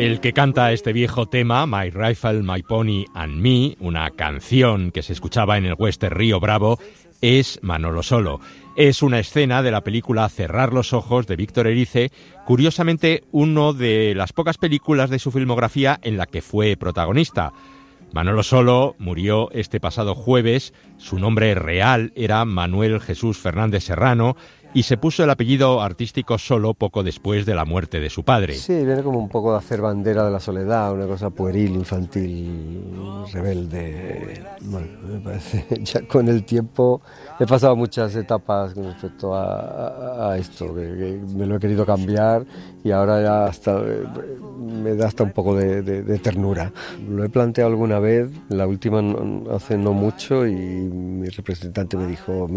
El que canta este viejo tema, My Rifle, My Pony and Me, una canción que se escuchaba en el western Río Bravo, es Manolo Solo. Es una escena de la película Cerrar los ojos de Víctor Erice, curiosamente uno de las pocas películas de su filmografía en la que fue protagonista. Manolo Solo murió este pasado jueves, su nombre real era Manuel Jesús Fernández Serrano y se puso el apellido artístico Solo poco después de la muerte de su padre. Sí, viene como un poco de hacer bandera de la soledad, una cosa pueril, infantil, rebelde. Bueno, me parece, ya con el tiempo he pasado muchas etapas con respecto a esto, que me lo he querido cambiar y ahora ya hasta me da hasta un poco de ternura. Lo he planteado alguna vez, la última hace no mucho, y mi representante me dijo: